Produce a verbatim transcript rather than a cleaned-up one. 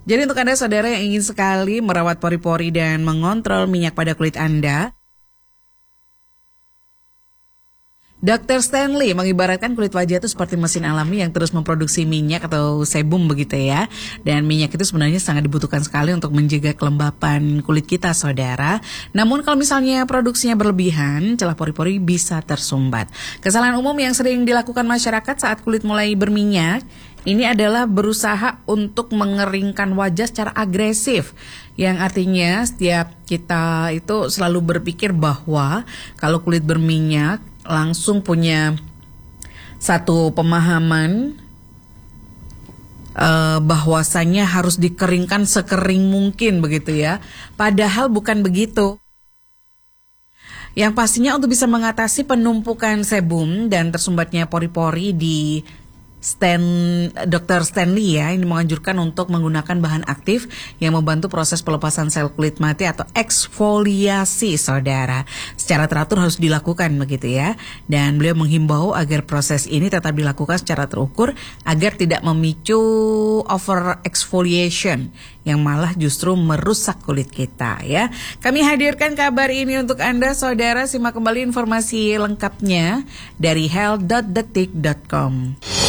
Jadi untuk Anda saudara yang ingin sekali merawat pori-pori dan mengontrol minyak pada kulit Anda, dokter Stanley mengibaratkan kulit wajah itu seperti mesin alami yang terus memproduksi minyak atau sebum begitu ya. Dan minyak itu sebenarnya sangat dibutuhkan sekali untuk menjaga kelembapan kulit kita saudara. Namun kalau misalnya produksinya berlebihan, celah pori-pori bisa tersumbat. Kesalahan umum yang sering dilakukan masyarakat saat kulit mulai berminyak, ini adalah berusaha untuk mengeringkan wajah secara agresif. Yang artinya setiap kita itu selalu berpikir bahwa kalau kulit berminyak, langsung punya satu pemahaman uh, bahwasannya harus dikeringkan sekering mungkin begitu ya. Padahal bukan begitu. Yang pastinya untuk bisa mengatasi penumpukan sebum dan tersumbatnya pori-pori di Stan, dokter Stanley ya, ini menganjurkan untuk menggunakan bahan aktif yang membantu proses pelepasan sel kulit mati atau eksfoliasi saudara. Secara teratur harus dilakukan begitu ya. Dan beliau menghimbau agar proses ini tetap dilakukan secara terukur agar tidak memicu over exfoliation yang malah justru merusak kulit kita ya. Kami hadirkan kabar ini untuk Anda saudara, simak kembali informasi lengkapnya dari health dot detik dot com.